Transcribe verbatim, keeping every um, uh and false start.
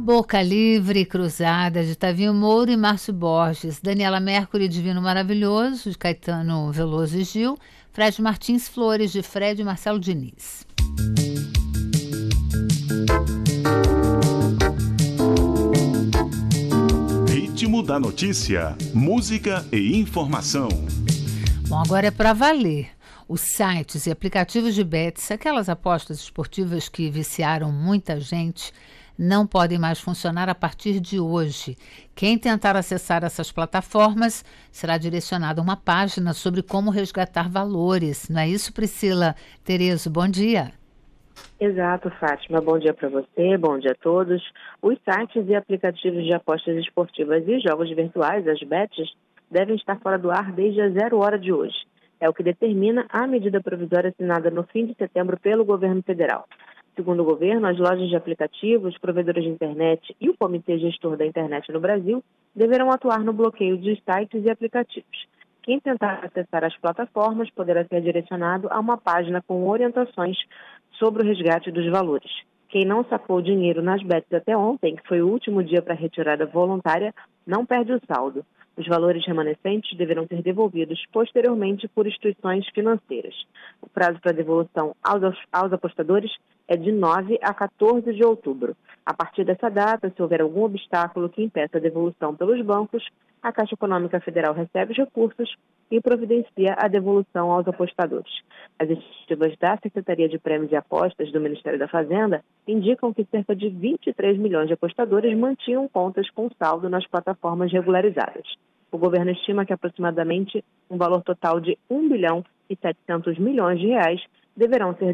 Boca Livre, Cruzada, de Tavinho Moura e Márcio Borges, Daniela Mercury, Divino Maravilhoso, de Caetano Veloso e Gil, Fred Martins, Flores, de Fred e Marcelo Diniz. Ritmo da notícia, música e informação. Bom, agora é para valer. Os sites e aplicativos de bets, aquelas apostas esportivas que viciaram muita gente, não podem mais funcionar a partir de hoje. Quem tentar acessar essas plataformas será direcionado a uma página sobre como resgatar valores. Não é isso, Priscila Terezo? Bom dia. Exato, Fátima. Bom dia para você, bom dia a todos. Os sites e aplicativos de apostas esportivas e jogos virtuais, as bets, devem estar fora do ar desde a zero hora de hoje. É o que determina a medida provisória assinada no fim de setembro pelo governo federal. Segundo o governo, as lojas de aplicativos, provedores de internet e o Comitê Gestor da Internet no Brasil deverão atuar no bloqueio de sites e aplicativos. Quem tentar acessar as plataformas poderá ser direcionado a uma página com orientações sobre o resgate dos valores. Quem não sacou dinheiro nas bets até ontem, que foi o último dia para a retirada voluntária, não perde o saldo. Os valores remanescentes deverão ser devolvidos posteriormente por instituições financeiras. O prazo para devolução aos, aos apostadores é de nove a quatorze de outubro. A partir dessa data, se houver algum obstáculo que impeça a devolução pelos bancos, a Caixa Econômica Federal recebe os recursos e providencia a devolução aos apostadores. As estimativas da Secretaria de Prêmios e Apostas do Ministério da Fazenda indicam que cerca de vinte e três milhões de apostadores mantinham contas com saldo nas plataformas regularizadas. O governo estima que aproximadamente um valor total de um bilhão e setecentos milhões de reais deverão ser